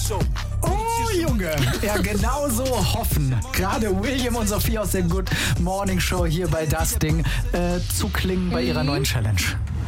Oh, Junge. Ja, genau so hoffen gerade William und Sophie aus der Good Morning Show hier bei Das Ding zu klingen bei ihrer neuen Challenge.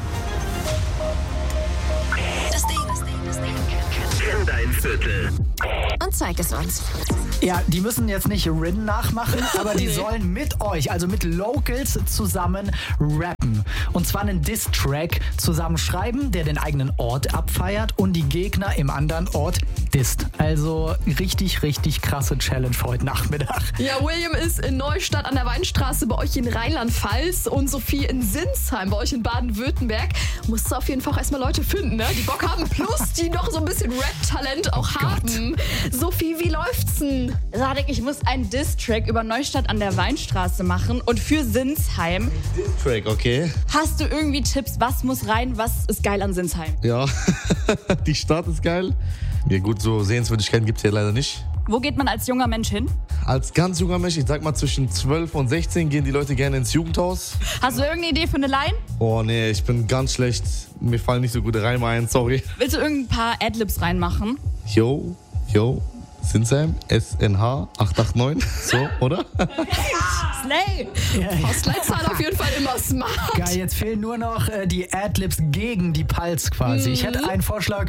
Das Ding. Kenn dein Viertel. Und zeig es uns. Ja, die müssen jetzt nicht Rin nachmachen, aber die sollen mit euch, also mit Locals zusammen rappen. Und zwar einen Diss-Track zusammen schreiben, der den eigenen Ort abfeiert und die Gegner im anderen Ort disst. Also richtig, richtig krasse Challenge für heute Nachmittag. Ja, William ist in Neustadt an der Weinstraße bei euch in Rheinland-Pfalz und Sophie in Sinsheim bei euch in Baden-Württemberg. Musst du auf jeden Fall auch erstmal Leute finden, ne? Die Bock haben, plus die noch so ein bisschen Rap-Talent auch haben. Sophie, wie läuft's denn? Radek, ich muss einen Diss-Track über Neustadt an der Weinstraße machen und für Sinsheim. Track, okay. Hast du irgendwie Tipps, was muss rein, was ist geil an Sinsheim? Ja, die Stadt ist geil. Ja gut, so Sehenswürdigkeiten gibt es hier leider nicht. Wo geht man als junger Mensch hin? Als ganz junger Mensch, ich sag mal zwischen 12 und 16 gehen die Leute gerne ins Jugendhaus. Hast du irgendeine Idee für eine Line? Oh nee, ich bin ganz schlecht. Mir fallen nicht so gute Reime ein, sorry. Willst du irgendein paar Adlibs reinmachen? Yo, Sinsheim, SNH 889, so, oder? Slay! Postleitzahl auf jeden Fall immer smart. Geil, jetzt fehlen nur noch die Adlibs gegen die Pulse quasi. Ich hätte einen Vorschlag.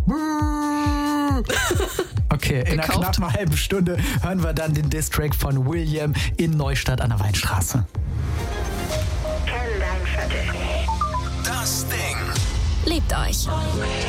Okay, in einer Gekauft. knappen halben Stunde hören wir dann den Diss-Track von William in Neustadt an der Weinstraße. Kenn dein Viertel. Das Ding. Liebt euch.